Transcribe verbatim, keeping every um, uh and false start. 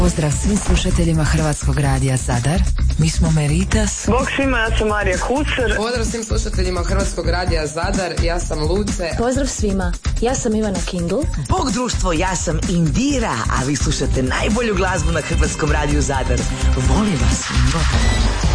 Pozdrav svim slušateljima Hrvatskog radija Zadar. Mi smo Meritas. Bog svima, ja sam Marija Kucar. Pozdrav svim slušateljima Hrvatskog radija Zadar. Ja sam Luce. Pozdrav svima, ja sam Ivana Kindl. Bog društvo, ja sam Indira, a vi slušate najbolju glazbu na Hrvatskom radiju Zadar. Volim vas.